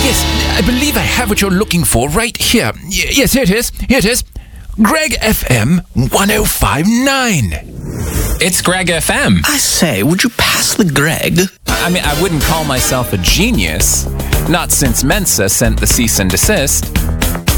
Yes, I believe I have what you're looking for right here. Yes, here it is. Here it is. Greg FM 1059. It's Greg FM. I say, would you pass the Greg? I mean, I wouldn't call myself a genius. Not since Mensa sent the cease and desist.